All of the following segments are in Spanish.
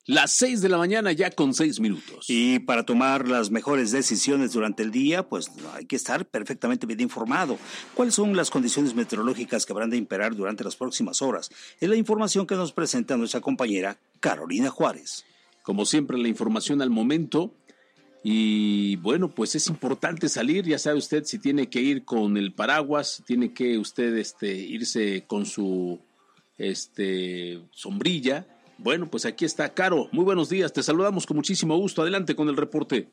Las 6 de la mañana ya con 6 minutos. Y para tomar las mejores decisiones durante el día, pues hay que estar perfectamente bien informado. ¿Cuáles son las condiciones meteorológicas que habrán de imperar durante las próximas horas? Es la información que nos presenta nuestra compañera Carolina Juárez. Como siempre, la información al momento. Y bueno, pues es importante salir. Ya sabe usted si tiene que ir con el paraguas, tiene que usted irse con su sombrilla. Bueno, pues aquí está Caro. Muy buenos días, te saludamos con muchísimo gusto. Adelante con el reporte.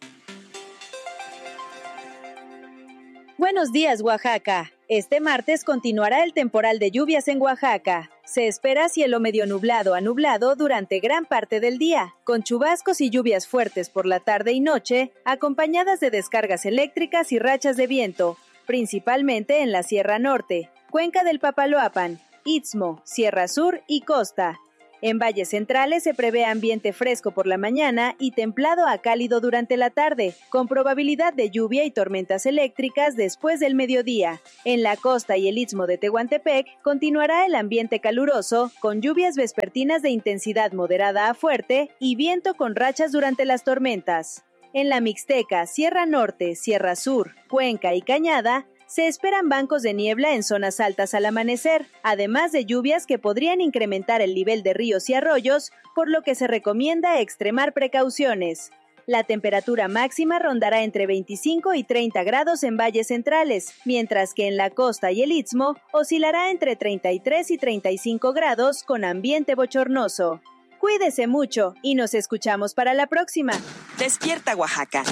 Buenos días, Oaxaca. Este martes continuará el temporal de lluvias en Oaxaca. Se espera cielo medio nublado a nublado durante gran parte del día, con chubascos y lluvias fuertes por la tarde y noche, acompañadas de descargas eléctricas y rachas de viento, principalmente en la Sierra Norte, Cuenca del Papaloapan, Istmo, Sierra Sur y Costa. En valles centrales se prevé ambiente fresco por la mañana y templado a cálido durante la tarde, con probabilidad de lluvia y tormentas eléctricas después del mediodía. En la costa y el istmo de Tehuantepec continuará el ambiente caluroso, con lluvias vespertinas de intensidad moderada a fuerte y viento con rachas durante las tormentas. En la Mixteca, Sierra Norte, Sierra Sur, Cuenca y Cañada, se esperan bancos de niebla en zonas altas al amanecer, además de lluvias que podrían incrementar el nivel de ríos y arroyos, por lo que se recomienda extremar precauciones. La temperatura máxima rondará entre 25 y 30 grados en valles centrales, mientras que en la costa y el istmo oscilará entre 33 y 35 grados con ambiente bochornoso. Cuídese mucho y nos escuchamos para la próxima. Despierta, Oaxaca.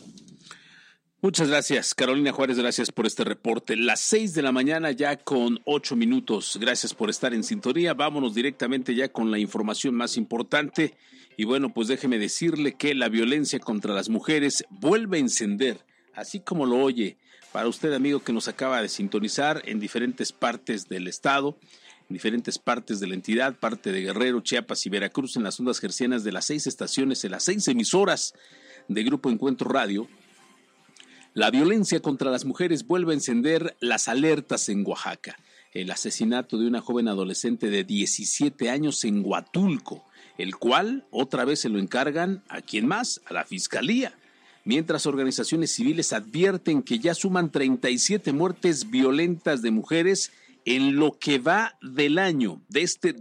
Muchas gracias, Carolina Juárez, gracias por este reporte. Las 6 de la mañana ya con 8 minutos. Gracias por estar en sintonía. Vámonos directamente ya con la información más importante. Y bueno, pues déjeme decirle que la violencia contra las mujeres vuelve a encender, así como lo oye. Para usted, amigo, que nos acaba de sintonizar en diferentes partes del estado, en diferentes partes de la entidad, parte de Guerrero, Chiapas y Veracruz, en las ondas hercianas de las 6 estaciones, en las 6 emisoras de Grupo Encuentro Radio. La violencia contra las mujeres vuelve a encender las alertas en Oaxaca. El asesinato de una joven adolescente de 17 años en Huatulco, el cual otra vez se lo encargan ¿a quién más? A la Fiscalía. Mientras organizaciones civiles advierten que ya suman 37 muertes violentas de mujeres en lo que va del año de este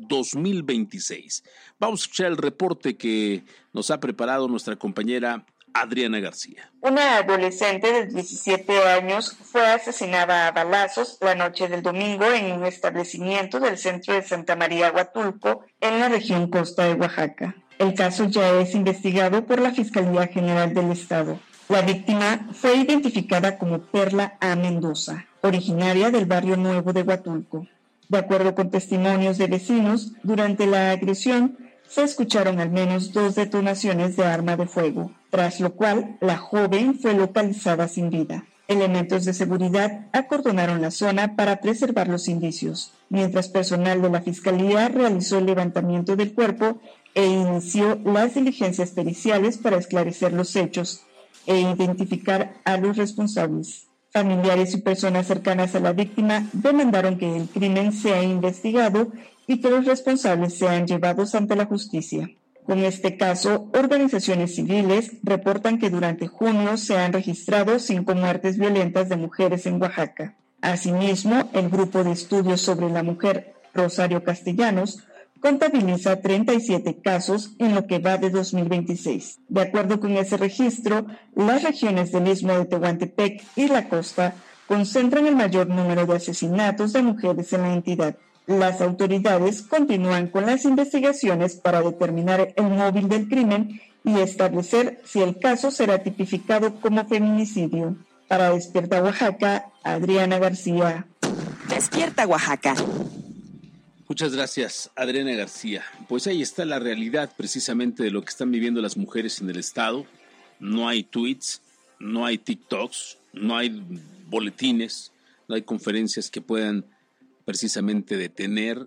2026. Vamos a escuchar el reporte que nos ha preparado nuestra compañera Adriana García. Una adolescente de 17 años fue asesinada a balazos la noche del domingo en un establecimiento del centro de Santa María Huatulco, en la región costa de Oaxaca. El caso ya es investigado por la Fiscalía General del Estado. La víctima fue identificada como Perla A. Mendoza, originaria del barrio Nuevo de Huatulco. De acuerdo con testimonios de vecinos, durante la agresión se escucharon al menos 2 detonaciones de arma de fuego, tras lo cual la joven fue localizada sin vida. Elementos de seguridad acordonaron la zona para preservar los indicios, mientras personal de la Fiscalía realizó el levantamiento del cuerpo e inició las diligencias periciales para esclarecer los hechos e identificar a los responsables. Familiares y personas cercanas a la víctima demandaron que el crimen sea investigado y que los responsables sean llevados ante la justicia. Con este caso, organizaciones civiles reportan que durante junio se han registrado 5 muertes violentas de mujeres en Oaxaca. Asimismo, el Grupo de Estudios sobre la Mujer Rosario Castellanos contabiliza 37 casos en lo que va de 2026. De acuerdo con ese registro, las regiones del Istmo de Tehuantepec y la costa concentran el mayor número de asesinatos de mujeres en la entidad. Las autoridades continúan con las investigaciones para determinar el móvil del crimen y establecer si el caso será tipificado como feminicidio. Para Despierta Oaxaca, Adriana García. Despierta Oaxaca. Muchas gracias, Adriana García. Pues ahí está la realidad precisamente de lo que están viviendo las mujeres en el estado. No hay tweets, no hay TikToks, no hay boletines, no hay conferencias que puedan precisamente detener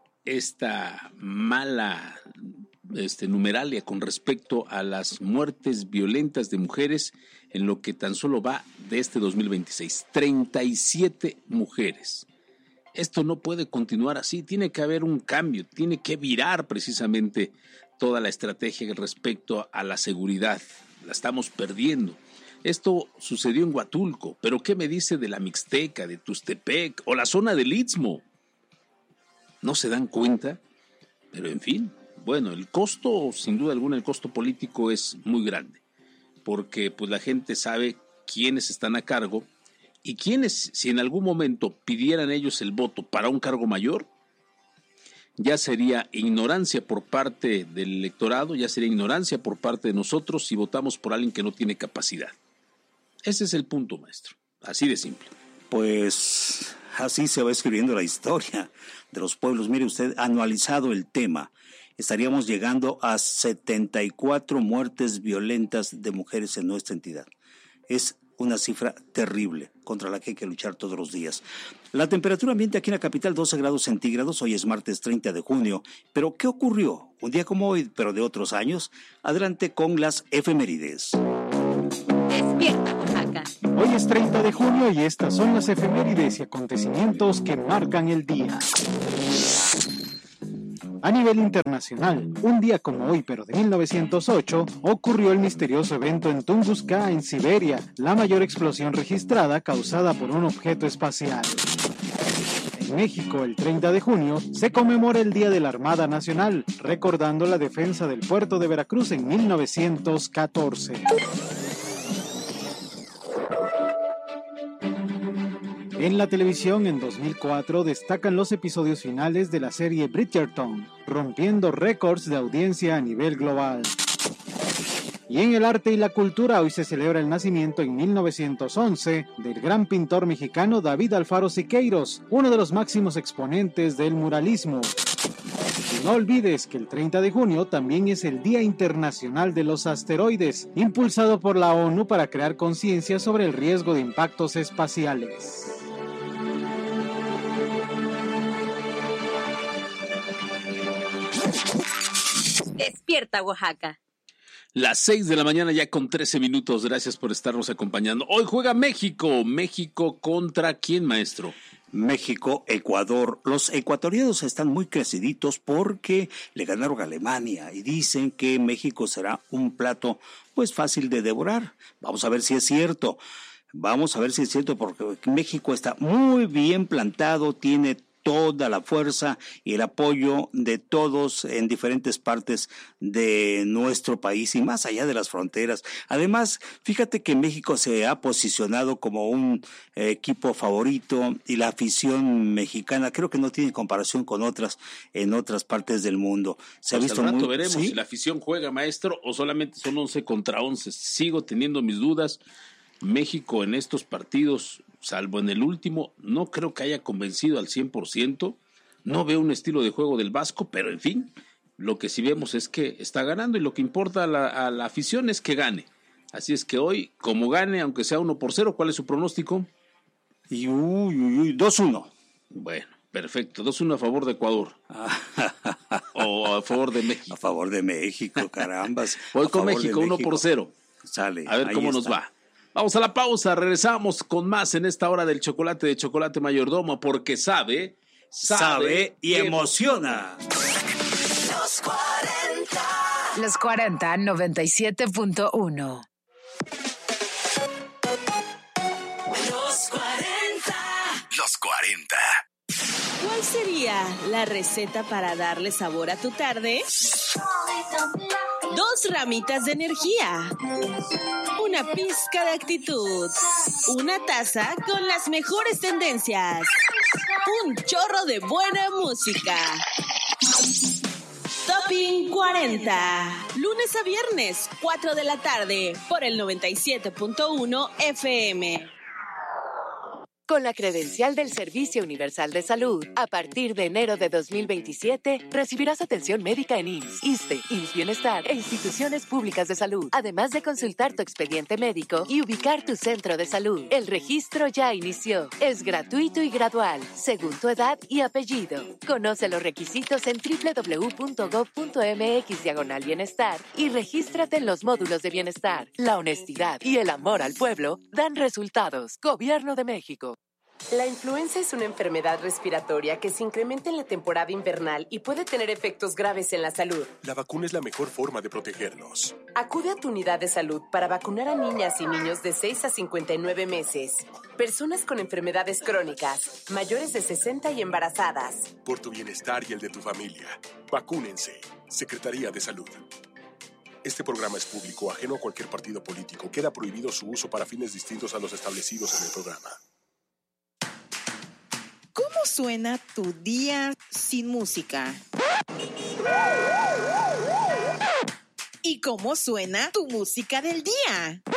esta mala numeralia con respecto a las muertes violentas de mujeres en lo que tan solo va de este 2026. 37 mujeres Esto no puede continuar así, tiene que haber un cambio, tiene que virar precisamente toda la estrategia respecto a la seguridad. La estamos perdiendo. Esto sucedió en Huatulco, pero ¿qué me dice de la Mixteca, de Tustepec o la zona del Istmo? ¿No se dan cuenta? Pero en fin, bueno, el costo, sin duda alguna, el costo político es muy grande, porque pues la gente sabe quiénes están a cargo y quiénes, si en algún momento pidieran ellos el voto para un cargo mayor, ya sería ignorancia por parte del electorado, ya sería ignorancia por parte de nosotros si votamos por alguien que no tiene capacidad. Ese es el punto, maestro, así de simple. Pues así se va escribiendo la historia de los pueblos. Mire usted, anualizado el tema, estaríamos llegando a 74 muertes violentas de mujeres en nuestra entidad. Es una cifra terrible contra la que hay que luchar todos los días. La temperatura ambiente aquí en la capital, 12 grados centígrados. Hoy es martes 30 de junio. ¿Pero qué ocurrió? Un día como hoy, pero de otros años. Adelante con las efemérides. Despierta, Oaxaca. Hoy es 30 de junio y estas son las efemérides y acontecimientos que marcan el día. A nivel internacional, un día como hoy, pero de 1908, ocurrió el misterioso evento en Tunguska, en Siberia, la mayor explosión registrada causada por un objeto espacial. En México, el 30 de junio, se conmemora el Día de la Armada Nacional, recordando la defensa del puerto de Veracruz en 1914. En la televisión, en 2004, destacan los episodios finales de la serie Bridgerton, rompiendo récords de audiencia a nivel global. Y en el arte y la cultura, hoy se celebra el nacimiento en 1911 del gran pintor mexicano David Alfaro Siqueiros, uno de los máximos exponentes del muralismo. Y no olvides que el 30 de junio también es el Día Internacional de los Asteroides, impulsado por la ONU para crear conciencia sobre el riesgo de impactos espaciales. Despierta, Oaxaca. Las 6 de la mañana ya con 13 minutos. Gracias por estarnos acompañando. Hoy juega México. ¿México contra quién, maestro? México, Ecuador. Los ecuatorianos están muy creciditos porque le ganaron a Alemania y dicen que México será un plato pues fácil de devorar. Vamos a ver si es cierto. Vamos a ver si es cierto porque México está muy bien plantado, tiene toda la fuerza y el apoyo de todos en diferentes partes de nuestro país y más allá de las fronteras. Además, fíjate que México se ha posicionado como un equipo favorito y la afición mexicana creo que no tiene comparación con otras en otras partes del mundo. Se ha visto al rato muy, veremos ¿sí? Si la afición juega, maestro, o solamente son 11 contra 11. Sigo teniendo mis dudas. México en estos partidos, salvo en el último, no creo que haya convencido al 100%. No veo un estilo de juego del Vasco, pero en fin, lo que sí vemos es que está ganando y lo que importa a la afición es que gane. Así es que hoy, como gane, aunque sea 1-0, ¿cuál es su pronóstico? 2-1. Bueno, perfecto, 2-1 a favor de Ecuador. O a favor de México. A favor de México, carambas. Voy con México, 1-0. Sale. A ver cómo nos va. Vamos a la pausa, regresamos con más en esta hora del chocolate de Chocolate Mayordomo, porque sabe y emociona. Los 40. Los 40, 97.1. Los 40. Los 40. ¿Cuál sería la receta para darle sabor a tu tarde? 2 ramitas de energía, una pizca de actitud, una taza con las mejores tendencias, un chorro de buena música. Topping 40, lunes a viernes, 4 de la tarde, por el 97.1 FM. Con la credencial del Servicio Universal de Salud, a partir de enero de 2027, recibirás atención médica en IMSS, ISSSTE, IMSS Bienestar e instituciones públicas de salud, además de consultar tu expediente médico y ubicar tu centro de salud. El registro ya inició. Es gratuito y gradual, según tu edad y apellido. Conoce los requisitos en www.gov.mx/bienestar y regístrate en los módulos de bienestar. La honestidad y el amor al pueblo dan resultados. Gobierno de México. La influenza es una enfermedad respiratoria que se incrementa en la temporada invernal y puede tener efectos graves en la salud. La vacuna es la mejor forma de protegernos. Acude a tu unidad de salud para vacunar a niñas y niños de 6 a 59 meses, personas con enfermedades crónicas, mayores de 60 y embarazadas. Por tu bienestar y el de tu familia, vacúnense. Secretaría de Salud. Este programa es público, ajeno a cualquier partido político. Queda prohibido su uso para fines distintos a los establecidos en el programa. ¿Cómo suena tu día sin música? ¿Y cómo suena tu música del día?